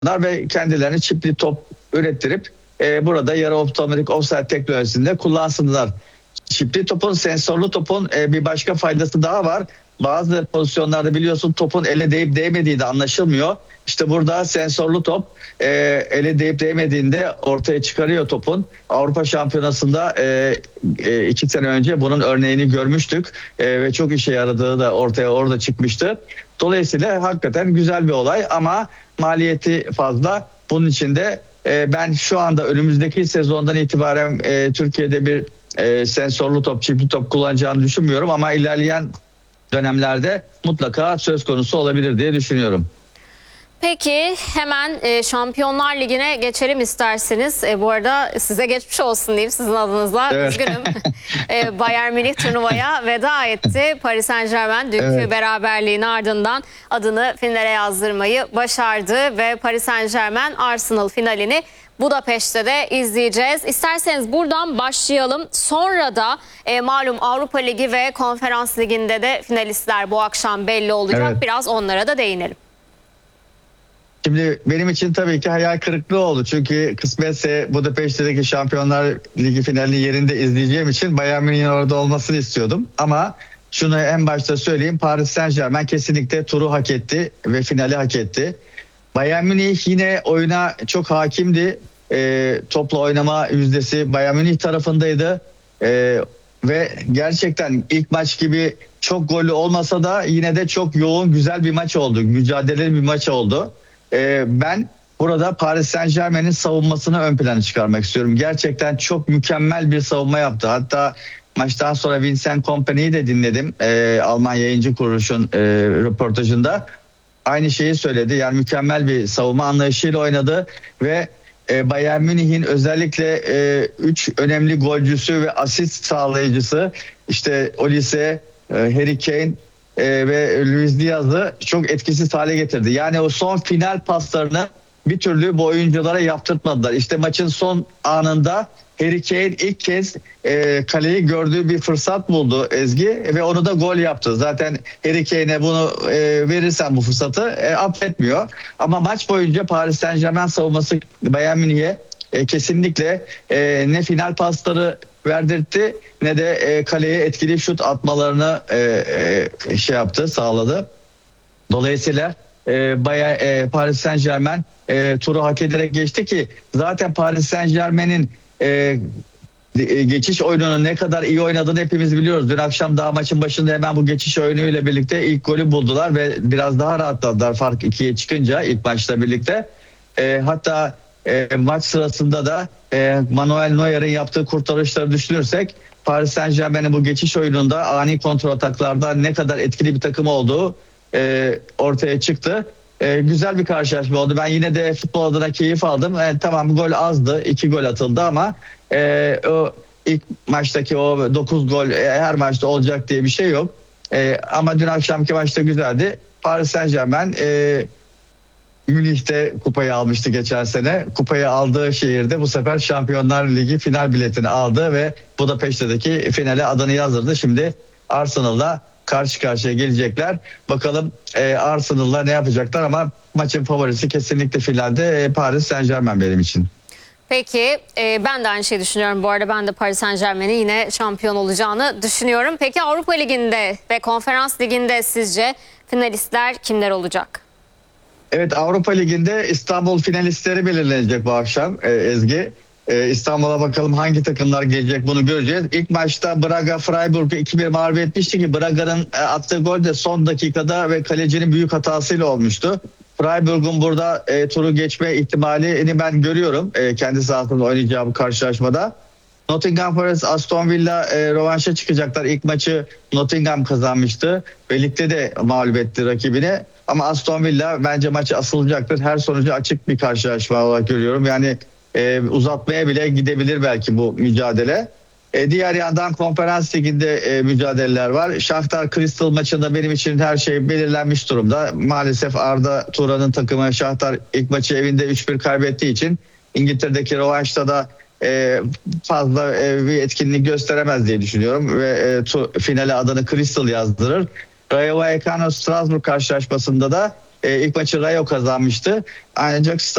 ve kendilerini çipli top ürettirip burada yarı otomatik offside teknolojisinde kullansınlar. Çipli topun, sensörlü topun bir başka faydası daha var. Bazı pozisyonlarda biliyorsun topun ele değip değmediği de anlaşılmıyor. İşte burada sensörlü top ele değip değmediğinde ortaya çıkarıyor topun. Avrupa Şampiyonası'nda 2 sene önce bunun örneğini görmüştük. Ve çok işe yaradığı da orada çıkmıştı. Dolayısıyla hakikaten güzel bir olay ama maliyeti fazla. Bunun için de ben şu anda önümüzdeki sezondan itibaren Türkiye'de bir sensörlü top, çipli top kullanacağını düşünmüyorum ama ilerleyen dönemlerde mutlaka söz konusu olabilir diye düşünüyorum. Peki hemen Şampiyonlar Ligi'ne geçelim isterseniz. Bu arada size geçmiş olsun diyeyim sizin adınıza. Evet. Üzgünüm. Bayern Münih turnuvaya veda etti. Paris Saint-Germain dünkü beraberliğin ardından adını finale yazdırmayı başardı. Ve Paris Saint-Germain Arsenal finalini Budapeşte de izleyeceğiz. İsterseniz buradan başlayalım. Sonra da malum Avrupa Ligi ve Konferans Ligi'nde de finalistler bu akşam belli olacak. Evet. Biraz onlara da değinelim. Şimdi benim için tabii ki hayal kırıklığı oldu. Çünkü kısmetse Budapeşte'deki Şampiyonlar Ligi finalini yerinde izleyeceğim için Bayern Münih'in orada olmasını istiyordum. Ama şunu en başta söyleyeyim. Paris Saint-Germain kesinlikle turu hak etti ve finali hak etti. Bayern Münih yine oyuna çok hakimdi. Topla oynama yüzdesi Bayern Münih tarafındaydı. Ve gerçekten ilk maç gibi çok gollü olmasa da yine de çok yoğun, güzel bir maç oldu. Mücadeleli bir maç oldu. Ben burada Paris Saint-Germain'in savunmasını ön plana çıkarmak istiyorum. Gerçekten çok mükemmel bir savunma yaptı. Hatta maçtan sonra Vincent Kompany'yi de dinledim. Alman yayıncı kuruluşun röportajında. Aynı şeyi söyledi. Yani mükemmel bir savunma anlayışıyla oynadı ve Bayern Münih'in özellikle 3 önemli golcüsü ve asist sağlayıcısı işte Olise, Harry Kane ve Luis Diaz'ı çok etkisiz hale getirdi. Yani o son final paslarını bir türlü bu oyunculara yaptırtmadılar. İşte maçın son anında Harry Kane ilk kez kaleyi gördüğü bir fırsat buldu Ezgi ve onu da gol yaptı. Zaten Harry Kane'e bunu verirsen bu fırsatı affetmiyor. Ama maç boyunca Paris Saint-Germain savunması Bayern Münih'e kesinlikle ne final pasları verdirtti ne de kaleye etkili şut atmalarını sağladı. Dolayısıyla Paris Saint-Germain turu hak ederek geçti ki zaten Paris Saint-Germain'in geçiş oyununu ne kadar iyi oynadığını hepimiz biliyoruz. Dün akşam daha maçın başında hemen bu geçiş oyunuyla birlikte ilk golü buldular ve biraz daha rahatladılar fark 2'ye çıkınca ilk maçla birlikte. Hatta maç sırasında da Manuel Neuer'in yaptığı kurtarışları düşünürsek Paris Saint-Germain'in bu geçiş oyununda ani kontrataklarda ne kadar etkili bir takım olduğu ortaya çıktı. Güzel bir karşılaşma oldu. Ben yine de futbol adına keyif aldım. Tamam gol azdı. 2 gol atıldı ama o ilk maçtaki o 9 gol her maçta olacak diye bir şey yok. Ama dün akşamki maçta güzeldi. Paris Saint-Germain Münih'te kupayı almıştı geçen sene. Kupayı aldığı şehirde bu sefer Şampiyonlar Ligi final biletini aldı ve Budapeşte'deki finale adını yazdırdı. Şimdi Arsenal'la karşı karşıya gelecekler. Bakalım Arsenal'la ne yapacaklar ama maçın favorisi kesinlikle finalde Paris Saint-Germain benim için. Peki ben de aynı şeyi düşünüyorum. Bu arada ben de Paris Saint-Germain'in yine şampiyon olacağını düşünüyorum. Peki Avrupa Ligi'nde ve Konferans Ligi'nde sizce finalistler kimler olacak? Evet, Avrupa Ligi'nde İstanbul finalistleri belirlenecek bu akşam Ezgi. İstanbul'a bakalım hangi takımlar gelecek bunu göreceğiz. İlk maçta Braga Freiburg'u 2-1 mağlup etmişti ki Braga'nın attığı gol de son dakikada ve kalecinin büyük hatasıyla olmuştu. Freiburg'un burada turu geçme ihtimalini ben görüyorum kendi sahasında oynayacağı bu karşılaşmada. Nottingham Forest, Aston Villa rövanşa çıkacaklar. İlk maçı Nottingham kazanmıştı ve ligde de mağlup etti rakibine. Ama Aston Villa bence maçı asılacaktır. Her sonucu açık bir karşılaşma olarak görüyorum. Yani uzatmaya bile gidebilir belki bu mücadele. Diğer yandan Konferans Ligi'nde mücadeleler var. Shakhtar Crystal maçında benim için her şey belirlenmiş durumda. Maalesef Arda Turan'ın takımı Shakhtar ilk maçı evinde 3-1 kaybettiği için İngiltere'deki rövanşta da fazla bir etkinlik gösteremez diye düşünüyorum ve finale adını Crystal yazdırır. Rayo Vallecano Strasbourg karşılaşmasında da İlk maçı Rayo kazanmıştı. Ancak